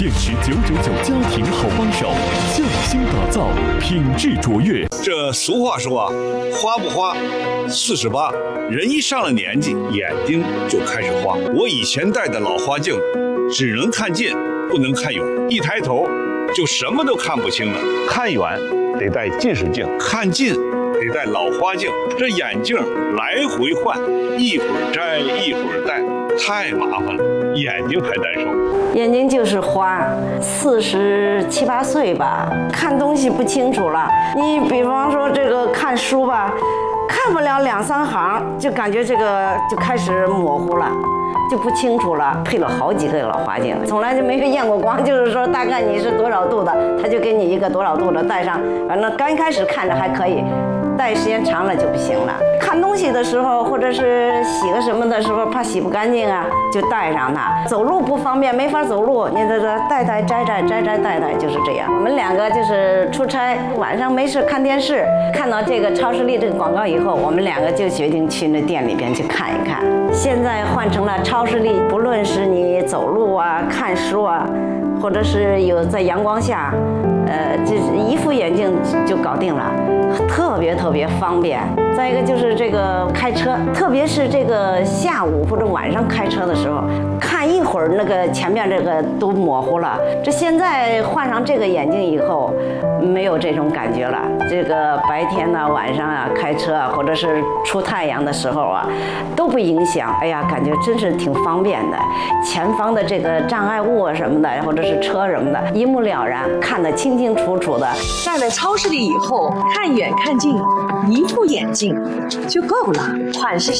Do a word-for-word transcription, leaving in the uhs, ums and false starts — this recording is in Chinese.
电池九九九家庭好帮手，匠心打造，品质卓越。 这俗话说啊，花不花，四十八。人一上了年纪，眼睛就开始花。我以前戴的老花镜，只能看近，不能看远，一抬头就什么都看不清了。看远得戴近视镜，看近得戴老花镜。这眼镜来回换，一会儿摘一会儿戴，太麻烦了，眼睛还难受。 眼睛就是花，四十七八岁吧，看东西不清楚了。你比方说这个看书吧，看不了两三行，就感觉这个就开始模糊了，就不清楚了。配了好几个老花镜，从来就没有验过光，就是说大概你是多少度的，他就给你一个多少度的戴上。反正刚开始看着还可以，戴时间长了就不行了。看东西的时候，或者是洗个什么的时候，怕洗不干净啊，就戴上它。走路不方便，没法走路，你这这戴戴摘摘摘摘戴戴就是这样。我们两个就是出差，晚上没事看电视，看到这个超视力这个广告以后，我们两个就决定去那店里边去看一看。现在换成了超视力，不论是你走路啊、看书啊，或者是有在阳光下，呃，这一副眼镜就搞定了，特别特别方便。再一个就是这个开车，特别是这个下午或者晚上开车的时候，看一会儿那个前面这个都模糊了。这现在换上这个眼镜以后，没有这种感觉了。这个白天呢、晚上啊开车啊，或者是出太阳的时候啊，都不影响。哎呀，感觉真是挺方便的。前方的这个障碍物啊什么的，或者是车什么的，一目了然，看得清清楚楚的。 戴了超视力以后，看远看近，一副眼镜就够了。款式